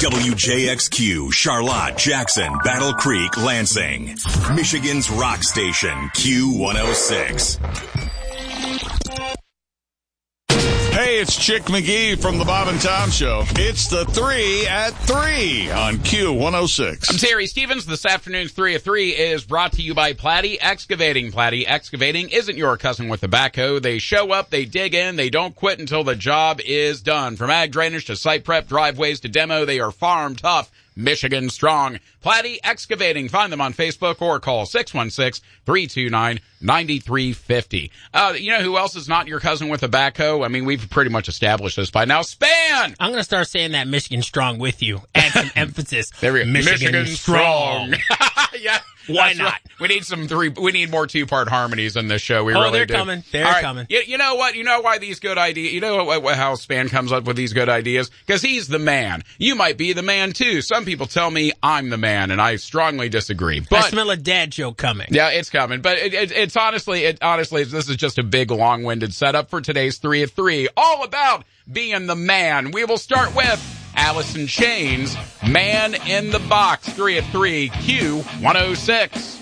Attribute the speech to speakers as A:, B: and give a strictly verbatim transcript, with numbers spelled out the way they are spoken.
A: W J X Q, Charlotte, Jackson, Battle Creek, Lansing. Michigan's rock station, Q one oh six.
B: Hey, it's Chick McGee from the Bob and Tom Show. It's the three at three on Q one oh six.
C: I'm Terry Stevens. This afternoon's three at three is brought to you by Platte Excavating. Platte Excavating isn't your cousin with a backhoe. They show up, they dig in, they don't quit until the job is done. From ag drainage to site prep, driveways to demo, they are farm tough, Michigan strong. Platte Excavating. Find them on Facebook or call six one six, three two nine, nine three five zero. Uh, you know who else is not your cousin with a backhoe? I mean, we've pretty much established this by now. Span!
D: I'm going to start saying that Michigan strong with you. Add some emphasis.
C: There we go.
D: Michigan,
C: Michigan strong. yeah.
D: Why not?
C: Right. We need some three, we need more two-part harmonies in this show. We
D: oh,
C: really
D: they're
C: do.
D: coming. They're
C: All right.
D: coming.
C: You, you know what? You know why these good ideas, you know what, how Span comes up with these good ideas? Because he's the man. You might be the man too. Some people tell me I'm the man, and I strongly disagree. But
D: I smell a dad joke coming.
C: Yeah, it's coming. But it, it, it's honestly, it honestly, this is just a big, long-winded setup for today's three at three, all about being the man. We will start with Alice in Chains, Man in the Box, three at three, Q one oh six.